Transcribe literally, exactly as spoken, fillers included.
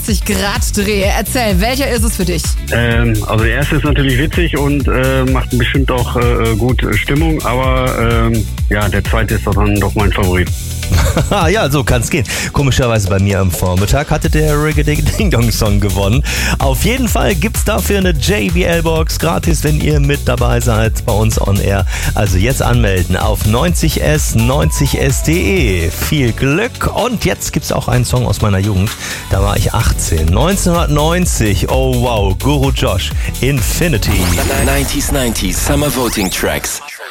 dreihundertachtzig Grad Dreh. Erzähl, welcher ist es für dich? Ähm, also der erste ist natürlich witzig und äh, macht bestimmt auch äh, gut Stimmung, aber ähm, ja, der zweite ist doch dann doch mein Favorit. Ja, so kann's gehen. Komischerweise bei mir am Vormittag hatte der Reggae-Ding-Dong-Song gewonnen. Auf jeden Fall gibt's dafür eine J B L-Box gratis, wenn ihr mit dabei seid bei uns on air. Also jetzt anmelden auf neunzig S neunzig S punkt de. Viel Glück. Und jetzt gibt's auch einen Song aus meiner Jugend. Da war ich achtzehn. neunzehnhundertneunzig. Oh wow, Guru Josh. Infinity. nineties nineties Summer Voting Tracks.